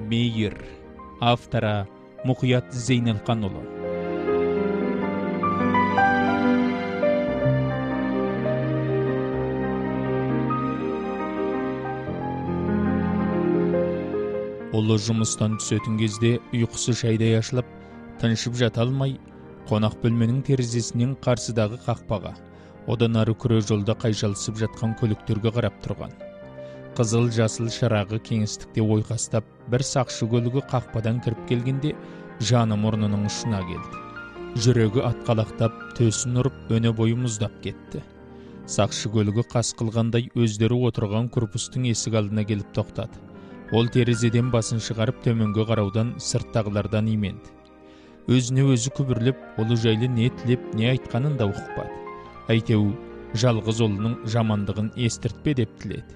Мейір. Автора Мұқият Зейнелқанұлы. Ұлы жұмыстан түсетін кезде ұйқысы шайдай ашылып, тыншып жата алмай, қонақ бөлменің терезесінен қарсыдағы қақпаға, одан ары күре жолда қайшалысып жатқан көліктерге қарап тұрған. Қызыл жасыл шырағы кеңістікте ойқастап, бір сақшы көлігі қақпадан кіріп келгенде, жаны мұрнының ұшына келді. Жүрегі атқалақтап, төсін ұрып, өне бойы мұздап кетті. Сақшы көлігі қас қылғандай өздері отырған корпустың есік алдына келіп тоқтады. Ол терезеден басын шығарып төменге қараудан сырттағылардан именді. Өзіне өзі күбірлеп, олы жайлы не тілеп, не айтқанын да ұқпады. Әйтеу, жалғыз ұлының жамандығын естіртпе деп тіледі.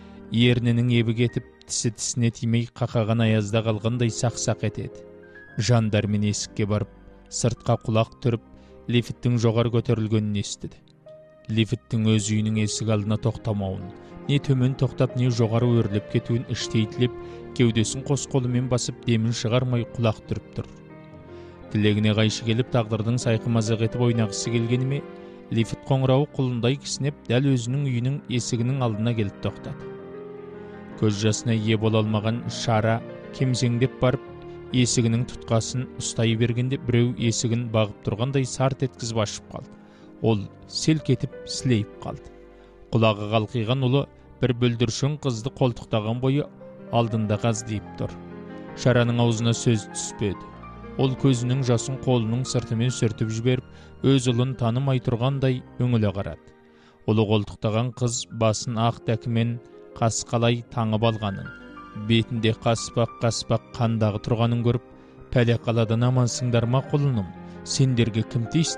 Ернінің ебі кетіп, тісі тісіне тимей қақаған аязда қалғандай сақ-сақ етеді. Жандармен есікке барып, сыртқа құлақ түріп, лифттің жоғары көтерілгенін естіді. Лифттің өз үйінің есік алдына тоқтамауын, не төмен тоқтап, не жоғары өрлеп кетуін іштей тілеп, кеудесін қос қолымен басып, демін шығармай құлақ түріп тұр. Тілегіне қайшы келіп, тағдырдың сайқымазақ етіп ойнағысы келгеніме, лифт қоңырауы құлындай кісінеп, дәл өзінің үйінің есігінің алдына келіп тоқтады. Көз жасына ие бола алмаған Шара кемсеңдеп барып, есігінің тұтқасын ұстай бергенде біреу есігін бағып тұрғандай сарт еткізіп ашып қалды. Ол селк етіп сілейіп қалды. Құлағы қалқиған ұлы бір бүлдіршін қызды қолтықтаған бойы алдында қаздиып тұр. Шараның аузына сөз түспеді. Ол көзінің жасын қолының сыртымен сүртіп жіберіп, өз ұлын танымай тұрғандай үңіле қарады. Ұлы қолтықтаған қыз басын ақ дәкімен қасқалай таңып алғанын, бетінде қаспақ-қаспақ қандағы тұрғанын көріп, пәле қаладан амансыңдар ма құлыным, сендерге кім тиісті